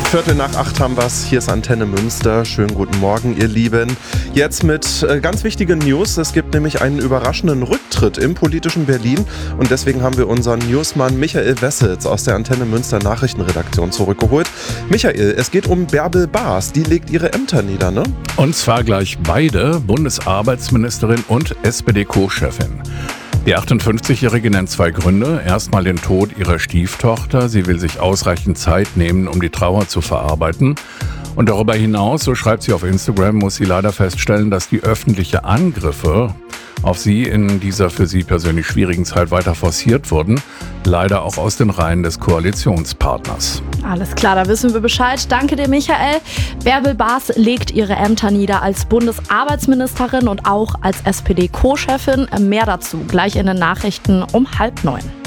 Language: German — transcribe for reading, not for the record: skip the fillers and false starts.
7:15 haben wir's. Hier ist Antenne Münster. Schönen guten Morgen, ihr Lieben. Jetzt mit ganz wichtigen News. Es gibt nämlich einen überraschenden Rücktritt im politischen Berlin. Und deswegen haben wir unseren Newsmann Michael Wessels aus der Antenne Münster Nachrichtenredaktion zurückgeholt. Michael, es geht um Bärbel Baas. Die legt ihre Ämter nieder, ne? Und zwar gleich beide, Bundesarbeitsministerin und SPD-Co-Chefin. Die 58-Jährige nennt zwei Gründe. Erstmal den Tod ihrer Stieftochter. Sie will sich ausreichend Zeit nehmen, um die Trauer zu verarbeiten. Und darüber hinaus, so schreibt sie auf Instagram, muss sie leider feststellen, dass die öffentlichen Angriffe auf sie in dieser für sie persönlich schwierigen Zeit weiter forciert wurden. Leider auch aus den Reihen des Koalitionspartners. Alles klar, da wissen wir Bescheid. Danke dir, Michael. Bärbel Baas legt ihre Ämter nieder als Bundesarbeitsministerin und auch als SPD-Co-Chefin. Mehr dazu gleich in den Nachrichten um 8:30.